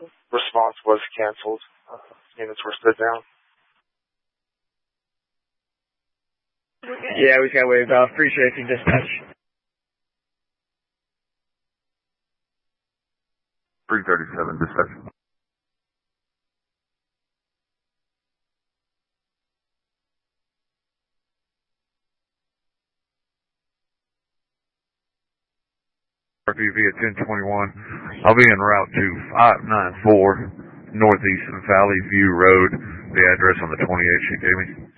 response was canceled. Units were stood down. Yeah, we got waved off. Appreciate you, dispatch. 337, dispatch. RPV at 1021. I'll be en route to 594 Northeast Valley View Road, the address on the 28 she gave me.